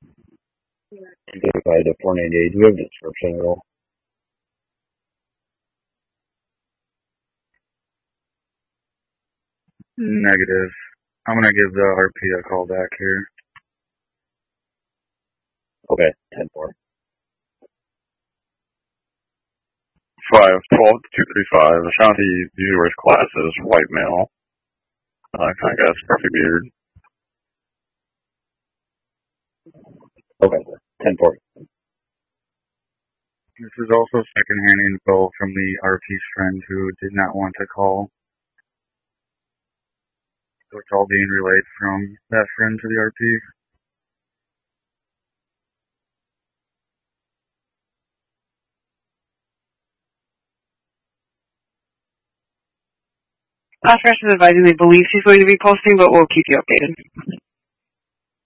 235 to 498. Do we have a description at all? Negative. I'm going to give the RP a call back here. Okay, 10-4. 512-235. Ashanti viewer's classes, white male. I guess scruffy beard. Okay, 10-4. This is also secondhand info from the RP's friend who did not want to call. So it's all being relayed from that friend to the RP. Fresh is advising they believe she's going to be posting, but we'll keep you updated.